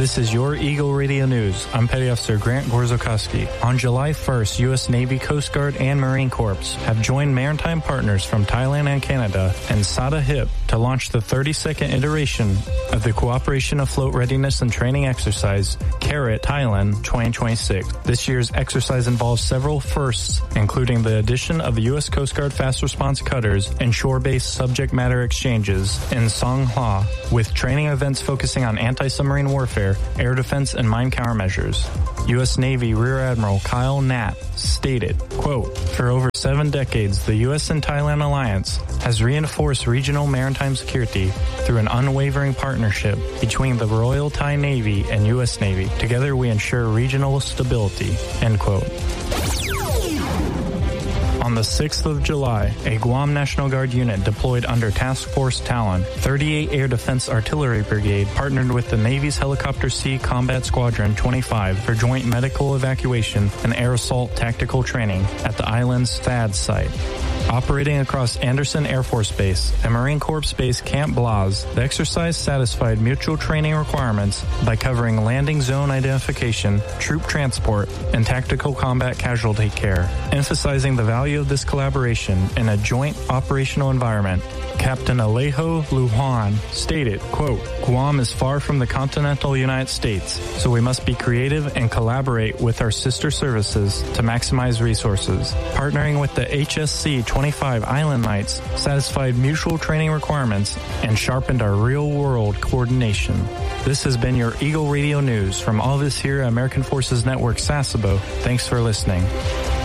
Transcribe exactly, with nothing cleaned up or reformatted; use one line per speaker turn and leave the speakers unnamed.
This is your Eagle Radio News. I'm Petty Officer Grant Gorzakowski. On July first, U S Navy, Coast Guard, and Marine Corps have joined maritime partners from Thailand and Canada and SADA H I P to launch the thirty-second iteration of the Cooperation Afloat Readiness and Training Exercise, CARET Thailand twenty twenty-six. This year's exercise involves several firsts, including the addition of the U S Coast Guard Fast Response Cutters and shore-based subject matter exchanges in Songhua, with training events focusing on anti-submarine warfare, air defense, and mine countermeasures. U S Navy Rear Admiral Kyle Knapp stated, quote, "For over seven decades, the U S and Thailand alliance has reinforced regional maritime security through an unwavering partnership between the Royal Thai Navy and U S Navy. Together we ensure regional stability," end quote. On the sixth of July, a Guam National Guard unit deployed under Task Force Talon, thirty-eight Air Defense Artillery Brigade partnered with the Navy's Helicopter Sea Combat Squadron twenty-five for joint medical evacuation and air assault tactical training at the island's THAAD site. Operating across Anderson Air Force Base and Marine Corps Base Camp Blaz, the exercise satisfied mutual training requirements by covering landing zone identification, troop transport, and tactical combat casualty care. Emphasizing the value of this collaboration in a joint operational environment, Captain Alejo Lujan stated, quote, "Guam is far from the continental United States, so we must be creative and collaborate with our sister services to maximize resources. Partnering with the H S C twenty-five Island Knights satisfied mutual training requirements and sharpened our real-world coordination." This has been your Eagle Radio News from all of us here at American Forces Network Sasebo. Thanks for listening.